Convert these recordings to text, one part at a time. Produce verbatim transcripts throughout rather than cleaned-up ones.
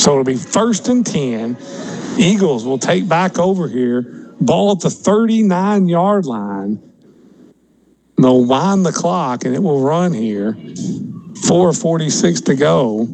So it'll be first and ten. Eagles will take back over here. Ball at the thirty-nine-yard line. They'll wind the clock, and it will run here. four forty-six to go.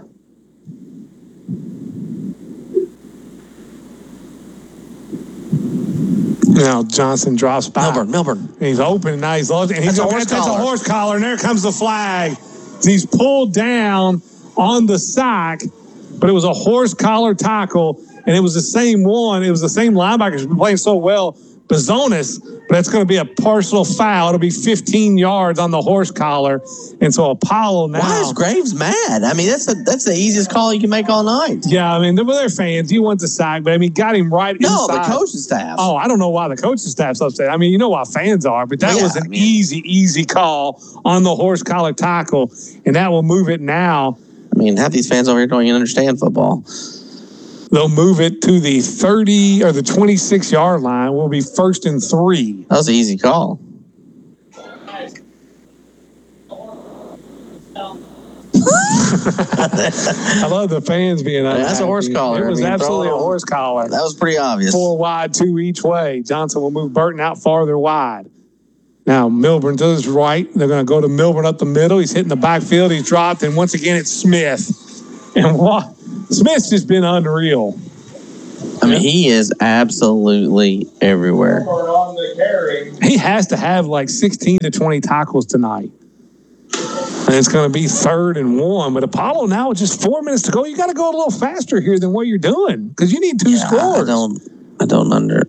Now Johnson drops back. Milburn, Milburn. He's open, and now he's lost. And he's that's, a, a horse that's a horse collar, and there comes the flag. He's pulled down on the sack, but it was a horse collar tackle, and it was the same one. It was the same linebacker who's been playing so well, Bazonis, but it's going to be a partial foul. It'll be fifteen yards on the horse collar, and so Apollo now. Why is Graves mad? I mean, that's a, that's the easiest call you can make all night. Yeah, I mean, they're, they're fans. He wants a sack, but I mean, got him right no, inside. No, the coaching staff. Oh, I don't know why the coaching staff's upset. I mean, you know why fans are, but that yeah, was an I mean, easy, easy call on the horse collar tackle, and that will move it now. I mean, half these fans over here don't even understand football. They'll move it to the thirty or the twenty-six-yard line. Will be first and three. That was an easy call. I love the fans being unhappy. That's a horse collar. It was I mean, absolutely a horse collar. That was pretty obvious. Four wide, two each way. Johnson will move Burton out farther wide. Now, Milburn to his right. They're going to go to Milburn up the middle. He's hitting the backfield. He's dropped. And once again, it's Smith. And what? Smith's just been unreal. I mean, he is absolutely everywhere. He has to have like sixteen to twenty tackles tonight. And it's going to be third and one. But Apollo now with just four minutes to go. You got to go a little faster here than what you're doing because you need two yeah, scores. I don't, I don't under.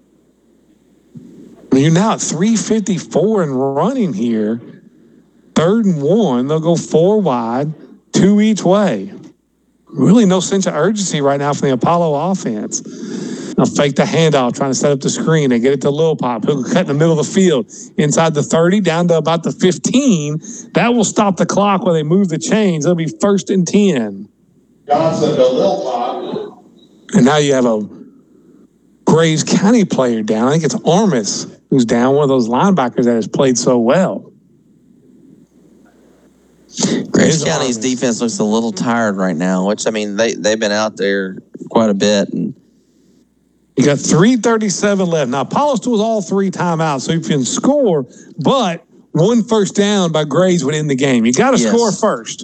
You're now at three fifty-four and running here. Third and one. They'll go four wide, two each way. Really no sense of urgency right now from the Apollo offense. They'll fake the handoff, trying to set up the screen. They get it to Lil Pop, who'll cut in the middle of the field. Inside the thirty, down to about the fifteen. That will stop the clock while they move the chains. It'll be first and ten. Johnson to Lil Pop. And now you have a Graves County player down. I think it's Armis who's down, one of those linebackers that has played so well. Graves County's defense looks a little tired right now, which, I mean, they, they've been out there quite a bit. And you got three thirty-seven left. Now, Apollo still has all three timeouts, so you can score, but one first down by Graves would end the game. You got to yes. score first.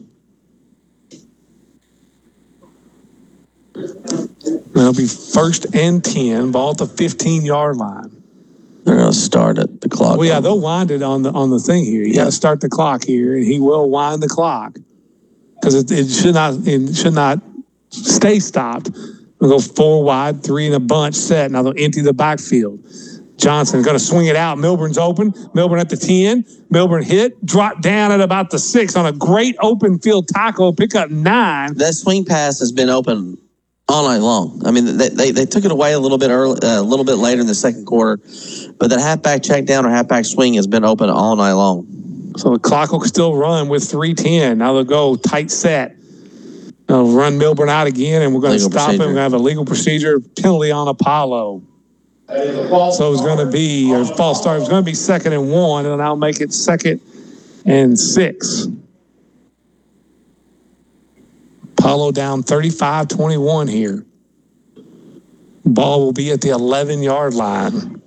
It'll be first and ten, ball at the fifteen-yard line. They're going to start at the clock. Well, yeah, they'll wind it on the on the thing here. You yeah. got to start the clock here, and he will wind the clock because it, it should not it should not stay stopped. We'll go four wide, three in a bunch set. Now they'll empty the backfield. Johnson's going to swing it out. Milburn's open. Milburn at the ten. Milburn hit, drop down at about the six on a great open field tackle, pick up nine. That swing pass has been open all night long. I mean, they they, they took it away a little bit early, uh, a little bit later in the second quarter, but that halfback check down or halfback swing has been open all night long. So the clock will still run with three ten. Now they'll go tight set. They'll run Milburn out again, and we're going to stop procedure. him. We're going to have a legal procedure penalty on Apollo. So it's going to be a false start. It's going to be second and one, and I'll make it second and six. Apollo down thirty-five twenty-one here. Ball will be at the eleven-yard line.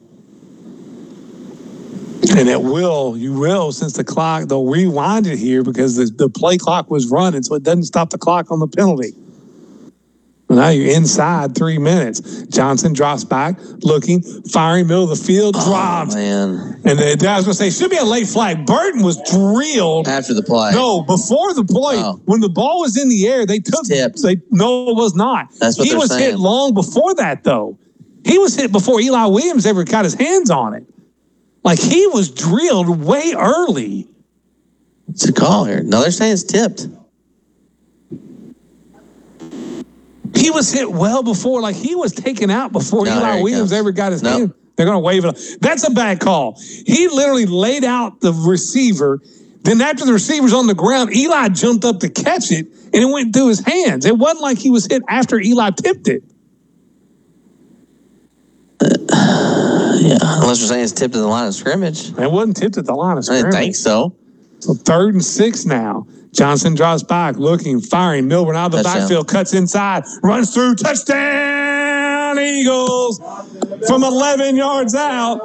And it will, you will, since the clock, they'll rewind it here because the, the play clock was running, so it doesn't stop the clock on the penalty. Well, now you're inside three minutes. Johnson drops back, looking, firing, middle of the field, dropped. Oh, man. And then I was going to say, should be a late flag. Burton was drilled. After the play. No, before the play. Oh. When the ball was in the air, they took tipped. They, no, it was not. That's what he they're was saying. hit long before that, though. He was hit before Eli Williams ever got his hands on it. Like, he was drilled way early. It's a call here. No, they're saying it's tipped. He was hit well before, like he was taken out before no, Eli Williams comes. ever got his nope. hand. They're going to wave it off. That's a bad call. He literally laid out the receiver. Then after the receiver's on the ground, Eli jumped up to catch it, and it went through his hands. It wasn't like he was hit after Eli tipped it. Uh, yeah, unless you're saying it's tipped at the line of scrimmage. It wasn't tipped at the line of scrimmage. I didn't think so. So third and six now. Johnson drops back, looking, firing. Milburn out of the Touchdown. backfield, cuts inside, runs through, touchdown, Eagles from eleven yards out.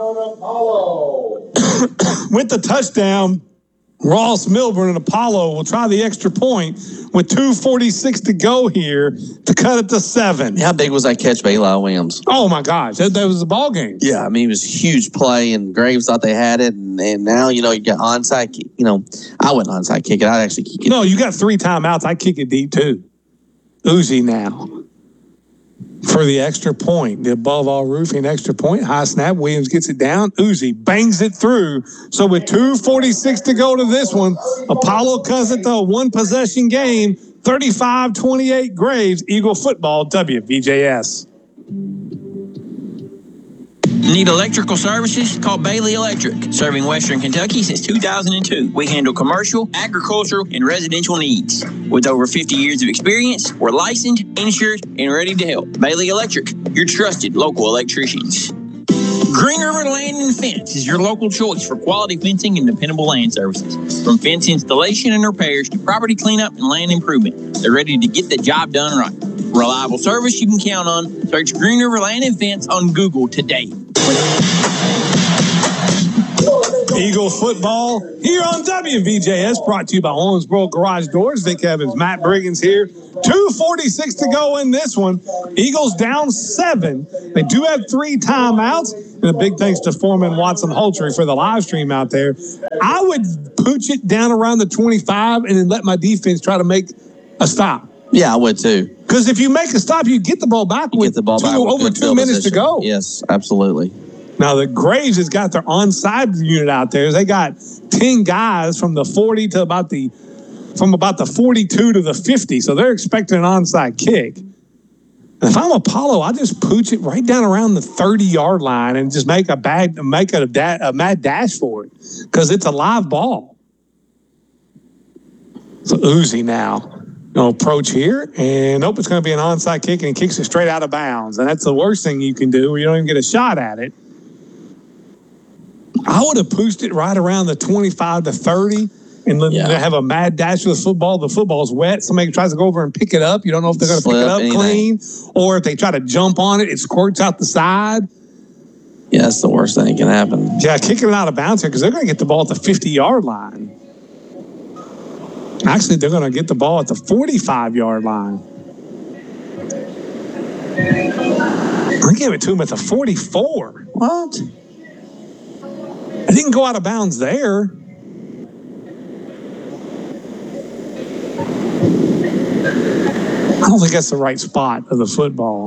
With the touchdown, Ross, Milburn, and Apollo will try the extra point with two forty-six to go here to cut it to seven. How big was that catch by Eli Williams? Oh, my gosh. That, that was a ball game. Yeah, I mean, it was a huge play, and Graves thought they had it, and, and now, you know, you got onside kick. You know, I wouldn't onside kick it. I'd actually kick it. No, you got three timeouts. I kick it deep, too. Uzi now for the extra point. The above all roofing extra point. High snap. Williams gets it down. Uzi bangs it through. So with two forty-six to go to this one, Apollo cuts it to a one possession game. thirty-five twenty-eight Graves. Eagle football. W V J S. Need electrical services? Call Bailey Electric. Serving Western Kentucky since two thousand two. We handle commercial, agricultural, and residential needs. With over fifty years of experience, we're licensed, insured, and ready to help. Bailey Electric, your trusted local electricians. Green River Land and Fence is your local choice for quality fencing and dependable land services. From fence installation and repairs to property cleanup and land improvement, they're ready to get the job done right. Reliable service you can count on. Search Green River Land and Fence on Google today. Eagle football here on W V J S, brought to you by Owensboro Garage Doors. Vic Evans, Matt Briggins here. two forty-six to go in this one. Eagles down seven. They do have three timeouts. And a big thanks to Foreman Watson Holtry for the live stream out there. I would pooch it down around the twenty-five and then let my defense try to make a stop. Yeah, I would too. Because if you make a stop, you get the ball back You with get the ball two, back with over good two field minutes position. to go. Yes, absolutely. Now, the Graves has got their onside unit out there. They got ten guys from the forty to about the from about the forty-two to the fifty. So they're expecting an onside kick. And if I'm Apollo, I just pooch it right down around the thirty-yard line and just make a bad make a, da- a mad dash for it because it's a live ball. So Uzi now. No approach here, and nope, it's going to be an onside kick, and he kicks it straight out of bounds. And that's the worst thing you can do where you don't even get a shot at it. I would have pushed it right around the twenty-five to thirty and then Yeah. have a mad dash with the football. The football's wet. Somebody tries to go over and pick it up. You don't know if they're going to pick it Slip, up anything. clean, or if they try to jump on it, it squirts out the side. Yeah, that's the worst thing that can happen. Yeah, kicking it out of bounds here because they're going to get the ball at the fifty-yard line. Actually, they're going to get the ball at the forty-five-yard line. I gave it to him at the forty-four. What? I didn't go out of bounds there. I don't think that's the right spot of the football.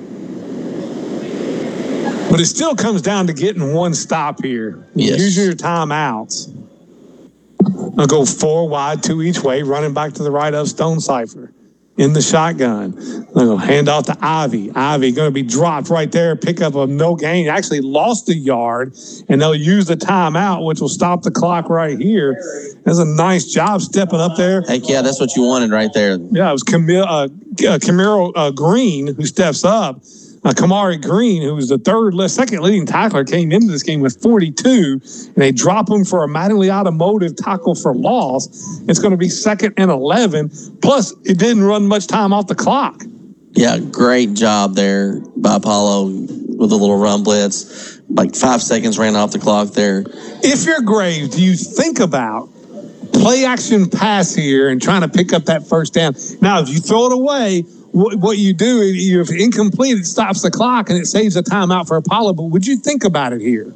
But it still comes down to getting one stop here. Yes. Use your timeouts. I'll go four wide, two each way, running back to the right of Stone Cipher in the shotgun. They'll hand off to Ivy. Ivy going to be dropped right there, pick up a no gain. Actually lost a yard, and they'll use the timeout, which will stop the clock right here. That's a nice job stepping up there. Heck yeah, that's what you wanted right there. Yeah, it was Camille, uh, uh, Camaro uh, Green who steps up. Uh, Kamari Green, who was the third, second leading tackler, came into this game with forty-two, and they drop him for a Mattingly Automotive tackle for loss. It's going to be second and eleven. Plus, it didn't run much time off the clock. Yeah, great job there by Apollo with a little run blitz. Like five seconds ran off the clock there. If you're Graves, do you think about play action pass here and trying to pick up that first down? Now, if you throw it away, what, what you do, if incomplete, it stops the clock and it saves a timeout for Apollo. But would you think about it here?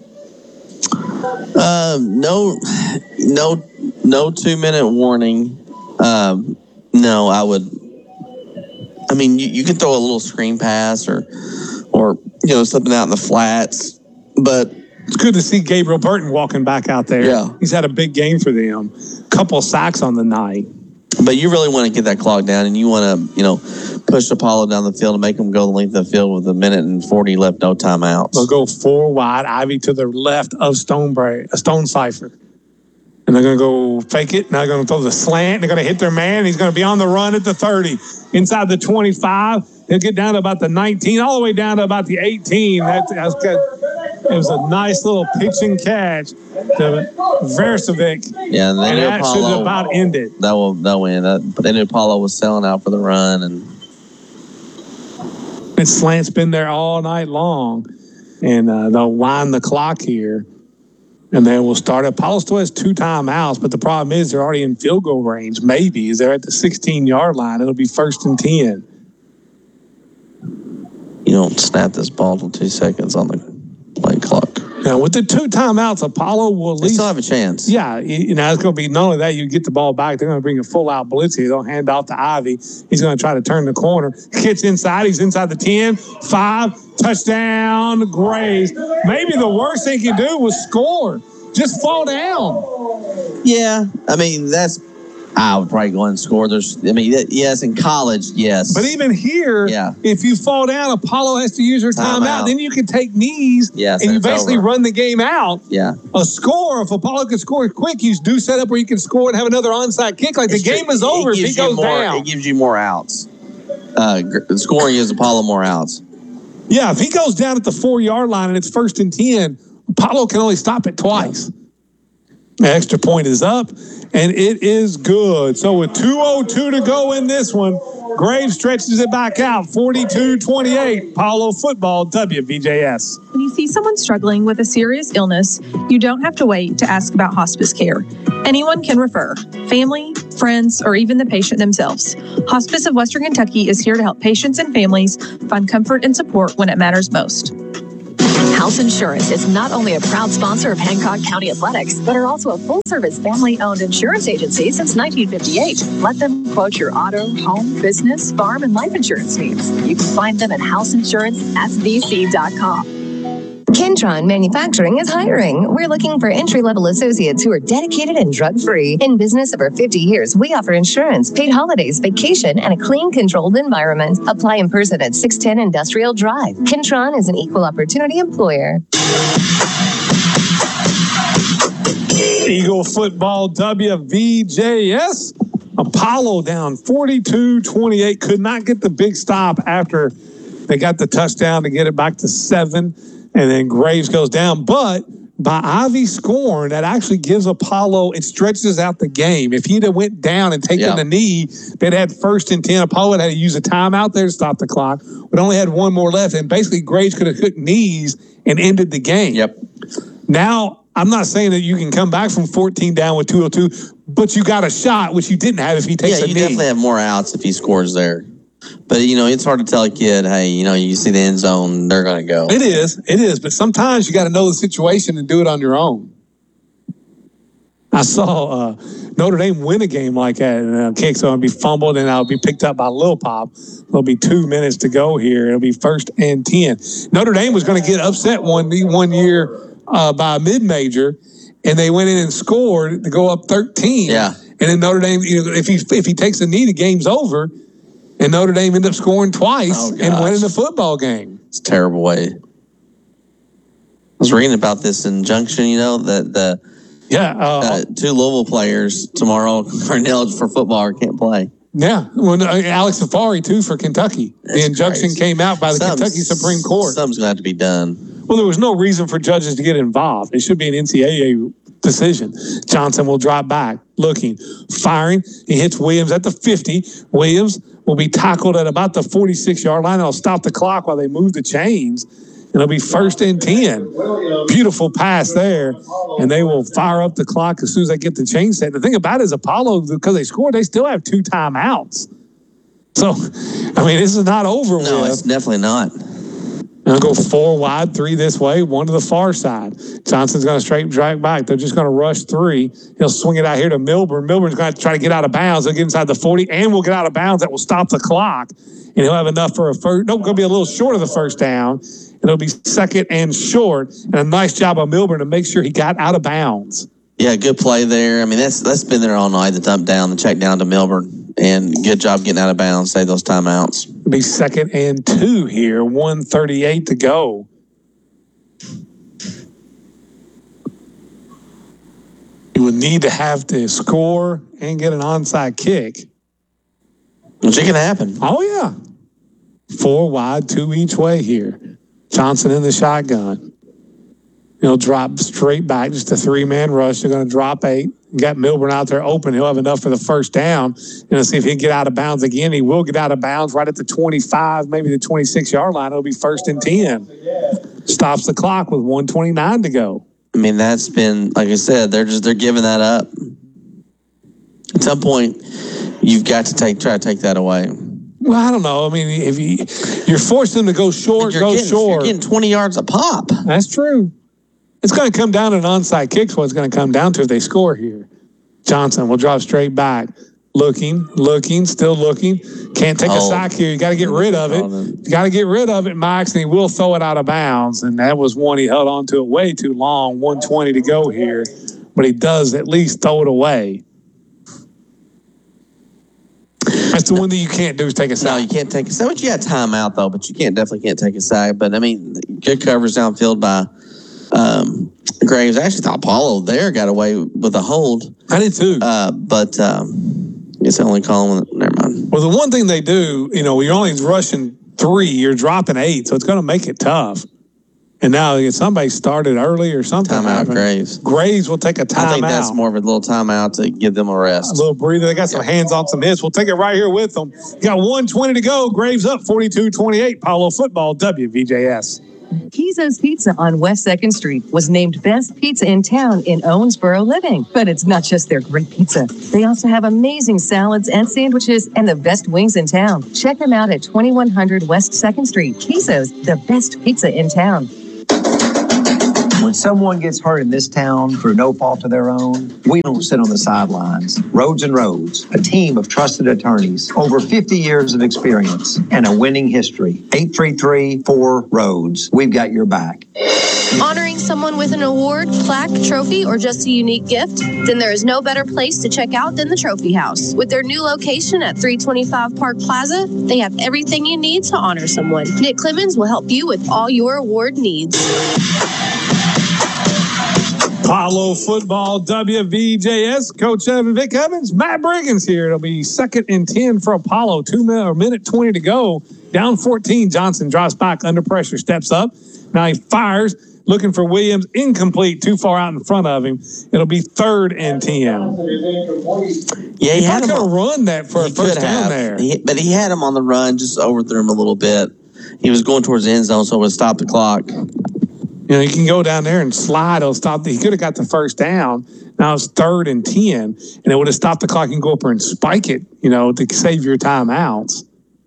Um, no, no, no two minute warning. Um, no, I would. I mean, you, you can throw a little screen pass or, or you know, something out in the flats, but it's good to see Gabriel Burton walking back out there. Yeah. He's had a big game for them. Couple sacks on the night. But you really want to get that clock down, and you want to, you know, push Apollo down the field and make them go the length of the field with a minute and forty left, no timeouts. They'll go four wide, Ivy to the left of Stone Bra- Stone Cipher. And they're going to go fake it. Now they're going to throw the slant. They're going to hit their man. He's going to be on the run at the thirty. Inside the twenty-five. He'll get down to about the nineteen, all the way down to about the eighteen. That's, that's good. It was a nice little pitch and catch to Versovic. Yeah, and, and then that should Apollo, about end it. That will that win. That, but then Apollo was selling out for the run, and and Slant's been there all night long, and uh, they'll wind the clock here, and they will start. Apollo still has two timeouts, but the problem is they're already in field goal range. Maybe they're at the sixteen-yard line. It'll be first and ten. You don't snap this ball till two seconds on the play clock. Now, with the two timeouts, Apollo will at They least still have a chance. Yeah, you know, it's going to be not only that, you get the ball back. They're going to bring a full-out blitz here. They'll hand off to Ivy. He's going to try to turn the corner. Gets inside. He's inside the ten, five, touchdown, Graves. Maybe the worst thing he could do was score. Just fall down. Yeah, I mean, that's – I would probably go and score. There's, I mean, yes, in college, yes. But even here, yeah. if you fall down, Apollo has to use her timeout. Time then you can take knees, yes, and you basically over. run the game out. Yeah. A score, if Apollo can score quick, you do set up where you can score and have another onside kick. Like it's the game true. is over if he goes more, down. It gives you more outs. Uh, scoring gives Apollo more outs. Yeah, if he goes down at the four-yard line and it's first and ten, Apollo can only stop it twice. Yeah. The extra point is up, and it is good. So with two oh two to go in this one, Graves stretches it back out, forty-two twenty-eight. Apollo football, W V J S. When you see someone struggling with a serious illness, you don't have to wait to ask about hospice care. Anyone can refer, family, friends, or even the patient themselves. Hospice of Western Kentucky is here to help patients and families find comfort and support when it matters most. House Insurance is not only a proud sponsor of Hancock County Athletics, but are also a full-service family-owned insurance agency since nineteen fifty-eight. Let them quote your auto, home, business, farm, and life insurance needs. You can find them at house insurance s b c dot com. Kentron Manufacturing is hiring. We're looking for entry-level associates who are dedicated and drug-free. In business over fifty years, we offer insurance, paid holidays, vacation, and a clean, controlled environment. Apply in person at six ten Industrial Drive. Kentron is an equal opportunity employer. Eagle football, W V J S. Apollo down forty-two twenty-eight. Could not get the big stop after they got the touchdown to get it back to seven. And then Graves goes down. But by Ivy scoring, that actually gives Apollo, it stretches out the game. If he'd have went down and taken yeah. the knee, they'd had first and ten. Apollo had to use a timeout there to stop the clock, but only had one more left. And basically, Graves could have took knees and ended the game. Yep. Now, I'm not saying that you can come back from fourteen down with two oh two, but you got a shot, which you didn't have if he takes yeah, a knee. Yeah, you definitely have more outs if he scores there. But, you know, it's hard to tell a kid, hey, you know, you see the end zone, they're going to go. It is. It is. But sometimes you got to know the situation and do it on your own. I saw uh, Notre Dame win a game like that, and uh, kick's going to be fumbled, and it'll be picked up by Lil Pop. There'll be two minutes to go here. It'll be first and ten. Notre Dame was going to get upset one, one year uh, by a mid-major, and they went in and scored to go up thirteen. Yeah. And then Notre Dame, you know, if he if he takes a knee, the game's over. And Notre Dame ended up scoring twice oh, and winning the football game. It's a terrible way. I was reading about this in Junction, you know, that the yeah uh, uh, two Louisville players tomorrow are eligible for football or can't play. Yeah, well, Alex Safari, too, for Kentucky. That's the injunction crazy. came out by the Some, Kentucky Supreme Court. Something's going to have to be done. Well, there was no reason for judges to get involved. It should be an N C double A decision. Johnson will drop back, looking, firing. He hits Williams at the fifty. Williams will be tackled at about the forty-six-yard line. They'll stop the clock while they move the chains. And it'll be first and ten. Beautiful pass there. And they will fire up the clock as soon as they get the chain set. The thing about it is Apollo, because they scored, they still have two timeouts. So, I mean, this is not over with. No, it's definitely not. They'll go four wide, three this way, one to the far side. Johnson's going to straight drag back. They're just going to rush three. He'll swing it out here to Milburn. Milburn's going to try to get out of bounds. He'll get inside the forty and will get out of bounds. That will stop the clock. And he'll have enough for a first. Nope, going to be a little short of the first down. And it'll be second and short. And a nice job by Milburn to make sure he got out of bounds. Yeah, good play there. I mean, that's that's been there all night, the dump down, the check down to Milburn. And good job getting out of bounds, save those timeouts. Be second and two here, one thirty-eight to go. You would need to have to score and get an onside kick. Which it can happen. Oh, yeah. Four wide, two each way here. Johnson in the shotgun. He'll drop straight back, just a three-man rush. They're going to drop eight. Got Milburn out there open. He'll have enough for the first down. And let's see if he can get out of bounds again. He will get out of bounds right at the twenty-five, maybe the twenty-six-yard line. It'll be first and ten. Stops the clock with one twenty-nine to go. I mean, that's been, like I said, they're just they're giving that up. At some point, you've got to take try to take that away. Well, I don't know. I mean, if you you're forcing them to go short, you're go getting, short. You're getting twenty yards a pop. That's true. It's going to come down to an onside kick. What it's going to come down to if they score here. Johnson will drop straight back. Looking, looking, still looking. Can't take oh. a sack here. You got to get rid of it. You got to get rid of it, Max, and he will throw it out of bounds. And that was one he held on to it way too long. one twenty to go here. But he does at least throw it away. That's the one that you can't do is take a sack. No, you can't take a sack. But you got timeout, though. But you can't definitely can't take a sack. But, I mean, good coverage downfield by um, Graves. I actually thought Paulo there got away with a hold. I did too. Uh, but um, it's only calling. Never mind. Well, the one thing they do, you know, you're only rushing three, you're dropping eight, so it's going to make it tough. And now if somebody started early or something. Timeout Graves. Graves will take a timeout. I think that's more of a little timeout to give them a rest. A little breather. They got some hands on some hits. We'll take it right here with them. Got one twenty to go. Graves up forty-two twenty-eight. Paulo football, W V J S. Kizo's Pizza on West second Street was named Best Pizza in Town in Owensboro Living. But it's not just their great pizza. They also have amazing salads and sandwiches and the best wings in town. Check them out at twenty-one hundred West second Street. Kizo's, the best pizza in town. When someone gets hurt in this town for no fault of their own, we don't sit on the sidelines. Roads and Roads, a team of trusted attorneys, over fifty years of experience, and a winning history. eight three three four Roads. We've got your back. Honoring someone with an award, plaque, trophy, or just a unique gift? Then there is no better place to check out than the Trophy House. With their new location at three twenty-five Park Plaza, they have everything you need to honor someone. Nick Clemens will help you with all your award needs. Paulo football, W V J S. Coach Evan, Vic Evans, Matt Briggins here. It'll be second and ten for Apollo. Two minute or minute twenty to go. Down fourteen. Johnson drops back under pressure, steps up. Now he fires, looking for Williams. Incomplete, too far out in front of him. It'll be third and ten. Yeah, he, he had him on, run that for a first down there. He, but he had him on the run, just overthrew him a little bit. He was going towards the end zone, so it would stop the clock. You know, you can go down there and slide. It'll stop. The, he could have got the first down. Now it's third and ten, and it would have stopped the clock and go up there and spike it, you know, to save your timeouts.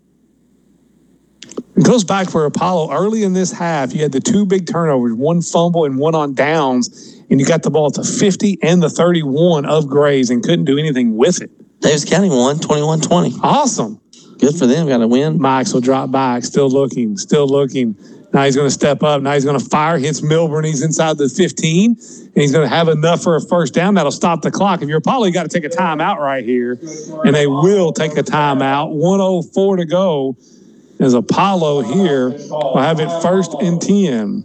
It goes back for Apollo early in this half. You had the two big turnovers, one fumble and one on downs, and you got the ball at the fifty and the thirty-one of Grays and couldn't do anything with it. Davis County won twenty-one twenty. Awesome. Good for them. Got a win. Max will drop back. Still looking. Still looking. Now he's going to step up. Now he's going to fire. Hits Milburn. He's inside the fifteen. And he's going to have enough for a first down. That'll stop the clock. If you're Apollo, you got to take a timeout right here. And they will take a timeout. one oh four to go. As Apollo here will have it first and ten.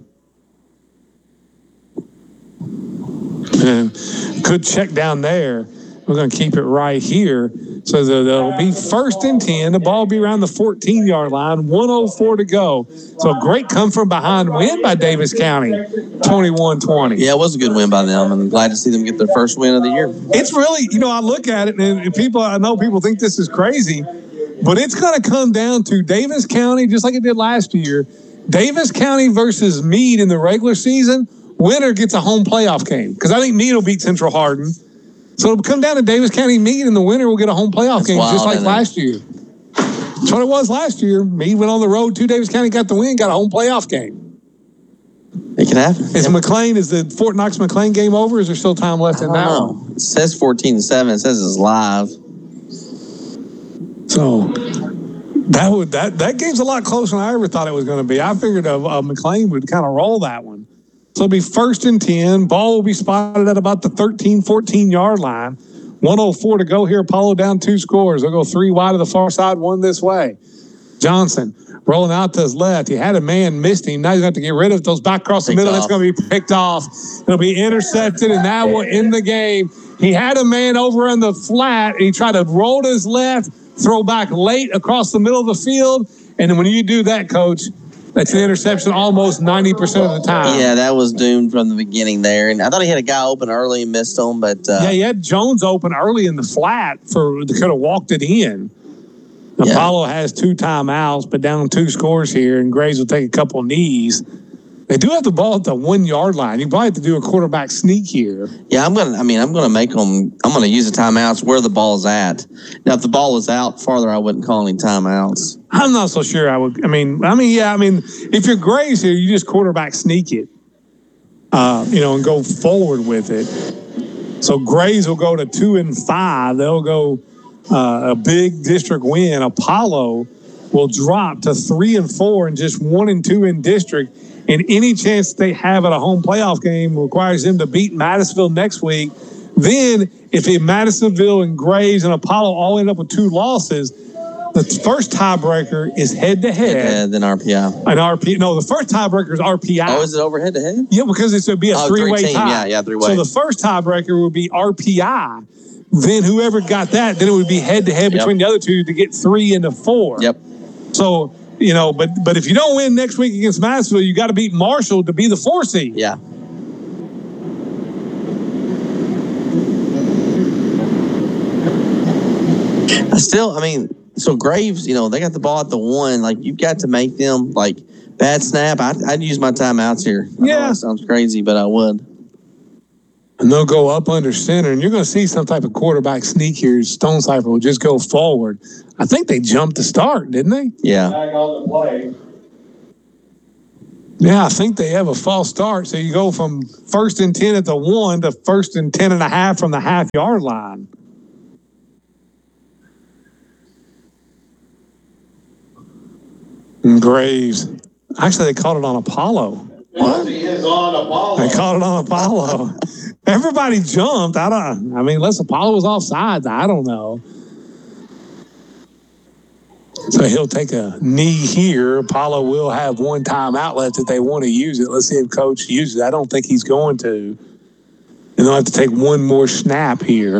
And could check down there. We're going to keep it right here. So that'll be first and ten. The ball will be around the fourteen-yard line. one oh four to go. So a great come from behind win by Davis County, twenty-one twenty. Yeah, it was a good win by them. I'm glad to see them get their first win of the year. It's really, you know, I look at it, and people, I know people think this is crazy, but it's going to come down to Davis County, just like it did last year. Davis County versus Meade in the regular season. Winner gets a home playoff game because I think Meade will beat Central Hardin. So it'll come down to Davis County Meade, and the winner will get a home playoff That's game, wild, just like last year. That's what it was last year. Meade went on the road to Davis County, got the win, got a home playoff game. It can happen. Is yeah. McLean, is the Fort Knox McLean game over? Or is there still time left in that know. one? It says fourteen to seven. It says it's live. So that would that that game's a lot closer than I ever thought it was going to be. I figured uh, uh, McLean would kind of roll that one. So it'll be first and ten. Ball will be spotted at about the thirteen, fourteen-yard line. one oh four to go here. Apollo down two scores. They'll go three wide to the far side, one this way. Johnson rolling out to his left. He had a man, missed him. Now he's going to have to get rid of those back across the middle. Off. That's going to be picked off. It'll be intercepted, and that will end the game. He had a man over on the flat, and he tried to roll to his left, throw back late across the middle of the field. And then when you do that, Coach, That's an interception almost ninety percent of the time. Yeah, that was doomed from the beginning there. And I thought he had a guy open early and missed him, but uh, yeah, he had Jones open early in the flat for could have walked it in. Yeah. Apollo has two timeouts, but down two scores here, and Graves will take a couple of knees. They do have the ball at the one yard line. You probably have to do a quarterback sneak here. Yeah, I'm gonna. I mean, I'm gonna make them. I'm gonna use the timeouts where the ball's at. Now, if the ball was out farther, I wouldn't call any timeouts. I'm not so sure I would. I mean, I mean, yeah. I mean, if you're Graves here, you just quarterback sneak it, uh, you know, and go forward with it. So Graves will go to two and five. They'll go uh, a big district win. Apollo will drop to three and four and just one and two in district. And any chance they have at a home playoff game requires them to beat Madisonville next week. Then, if it Madisonville and Graves and Apollo all end up with two losses, the first tiebreaker is head-to-head. Head-to-head, then R P I. An R P, no, the first tiebreaker is R P I. Oh, is it over head-to-head? Yeah, because it would be a oh, three-way three tie. Yeah, yeah, three-way. So the first tiebreaker would be R P I. Then whoever got that, then it would be head-to-head Yep. between the other two to get three into four. Yep. So... You know, but but if you don't win next week against Madisonville, you got to beat Marshall to be the four seed. Yeah. Still, I mean, so Graves, you know, they got the ball at the one. Like, you've got to make them, like, bad snap. I'd, I'd use my timeouts here. I Yeah. know that sounds crazy, but I would. And they'll go up under center, and you're going to see some type of quarterback sneak here. Stonecipher will just go forward. I think they jumped the start, didn't they? Yeah. Back on the play. Yeah, I think they have a false start. So you go from first and ten at the one to first and ten and a half from the half yard line. And Graves. Actually, they called it on Apollo. What? He is on Apollo. They called it on Apollo. Everybody jumped. I don't. I mean, unless Apollo was offsides, I don't know. So he'll take a knee here. Apollo will have one timeout left if they want to use it. Let's see if Coach uses it. I don't think he's going to. And they'll have to take one more snap here.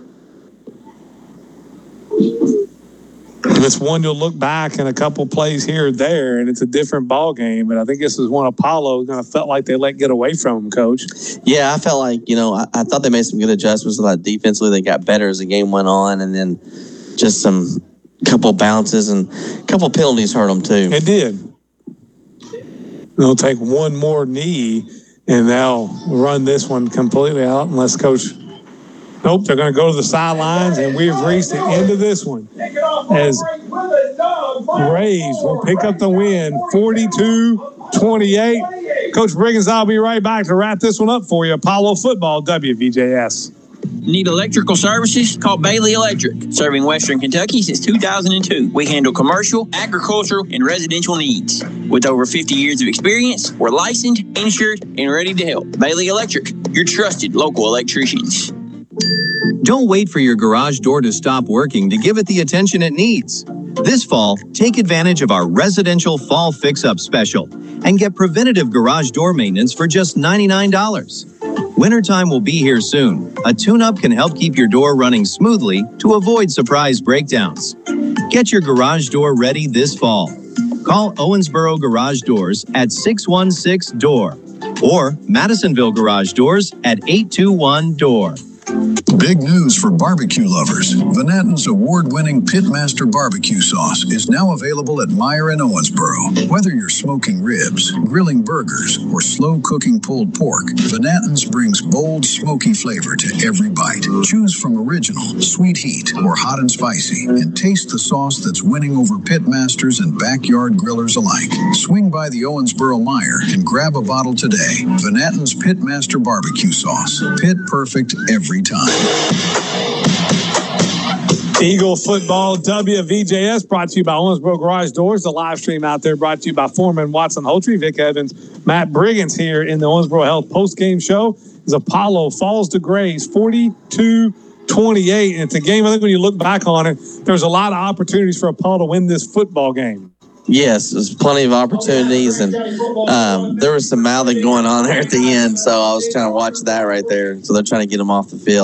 And it's one you'll look back in a couple plays here or there, and it's a different ball game. But I think this is one Apollo kind of felt like they let get away from him, Coach. Yeah, I felt like, you know, I, I thought they made some good adjustments. I thought defensively they got better as the game went on, and then just some couple bounces and a couple penalties hurt them too. It did. They'll take one more knee, and they'll run this one completely out unless Coach... Nope, they're going to go to the sidelines, and we've reached the end of this one as Graves will pick up the win, forty-two twenty-eight. Coach Briggins, I'll be right back to wrap this one up for you. Apollo Football, W V J S. Need electrical services? Call Bailey Electric. Serving Western Kentucky since two thousand two. We handle commercial, agricultural, and residential needs. With over fifty years of experience, we're licensed, insured, and ready to help. Bailey Electric, your trusted local electricians. Don't wait for your garage door to stop working to give it the attention it needs. This fall, take advantage of our residential fall fix-up special and get preventative garage door maintenance for just ninety-nine dollars. Wintertime will be here soon. A tune-up can help keep your door running smoothly to avoid surprise breakdowns. Get your garage door ready this fall. Call Owensboro Garage Doors at six one six D O O R or Madisonville Garage Doors at eight two one D O O R. Big news for barbecue lovers. Vanatton's award-winning Pitmaster barbecue sauce is now available at Meijer in Owensboro. Whether you're smoking ribs, grilling burgers, or slow-cooking pulled pork, Vanatton's brings bold, smoky flavor to every bite. Choose from original, sweet heat, or hot and spicy, and taste the sauce that's winning over pitmasters and backyard grillers alike. Swing by the Owensboro Meijer and grab a bottle today. Vanatton's Pitmaster barbecue sauce. Pit perfect every time. Eagle Football W V J S brought to you by Owensboro Garage Doors. The live stream out there brought to you by Foreman Watson Holtree, Vic Evans, Matt Briggins here in the Owensboro Health post-game show. As Apollo falls to Graves forty-two twenty-eight. And it's a game, I think when you look back on it, there's a lot of opportunities for Apollo to win this football game. Yes, there's plenty of opportunities, and um, there was some mouthing going on there at the end, so I was trying to watch that right there. So they're trying to get them off the field.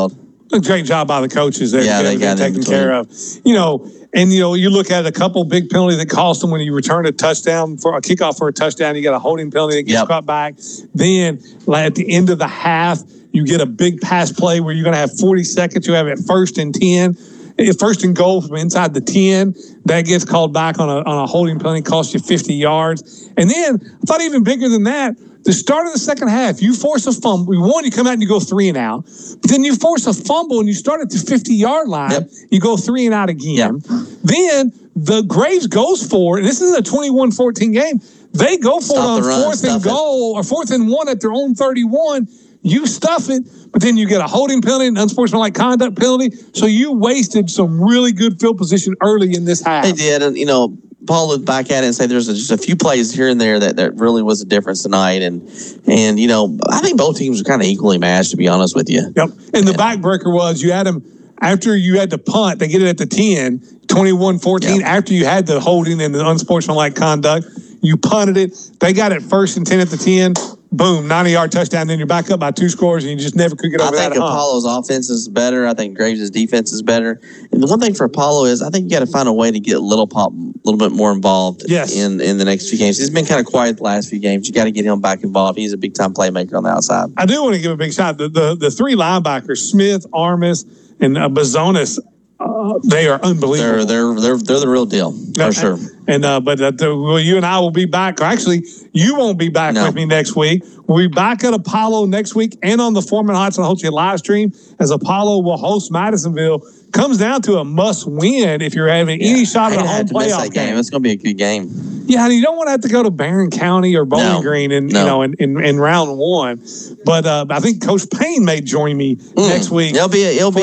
A great job by the coaches there. Yeah, to get they got everything in taken care of. You know, and you know, you look at a couple big penalties that cost them when you return a touchdown for a kickoff for a touchdown. You got a holding penalty that gets Yep. cut back. Then, like at the end of the half, you get a big pass play where you're going to have forty seconds. You have it first and ten. First and goal from inside the ten, that gets called back on a on a holding penalty, costs you fifty yards. And then I thought even bigger than that, the start of the second half, you force a fumble. One, you come out and you go three and out. But then you force a fumble and you start at the fifty-yard line. Yep. You go three and out again. Yep. Then the Braves goes for it. And this is a twenty-one fourteen game. They go for Stop it on the run, fourth and stuff it. goal or fourth and one at their own thirty-one. You stuff it, but then you get a holding penalty, an unsportsmanlike conduct penalty. So you wasted some really good field position early in this half. They did, and you know, Paul looked back at it and say there's a, just a few plays here and there that, that really was a difference tonight, and and you know, I think both teams are kind of equally matched, to be honest with you. Yep. And the backbreaker was you had them after you had to punt, they get it at the ten, twenty-one fourteen. Yep. After you had the holding and the unsportsmanlike conduct, you punted it. They got it first and ten at the ten. Boom, ninety-yard touchdown. Then you're back up by two scores, and you just never could get over I that think hump. Apollo's offense is better. I think Graves' defense is better. And the one thing for Apollo is I think you got to find a way to get Little Pop a little bit more involved Yes. in, in the next few games. He's been kind of quiet the last few games. You got to get him back involved. He's a big-time playmaker on the outside. I do want to give a big shout. The the, the three linebackers, Smith, Armis, and uh, Bazonis, uh, they are unbelievable. They're they're they're they're the real deal for sure. And uh, but uh, the, well, you and I will be back. Or actually, you won't be back No. with me next week. We'll be back at Apollo next week and on the Foreman Hudson Holtz live stream as Apollo will host Madisonville. Comes down to a must win if you're having any shot at a home playoff game. game. It's going to be a good game. Yeah, and you don't want to have to go to Barron County or Bowling No. Green in No. you know in, in, in round one. But uh, I think Coach Payne may join me next week. It'll be a, it'll be